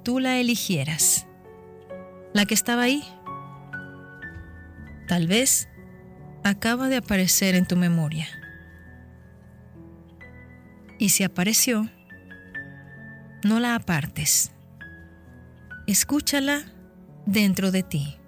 tú la eligieras. La que estaba ahí. Tal vez acaba de aparecer en tu memoria. Y si apareció, no la apartes. Escúchala dentro de ti.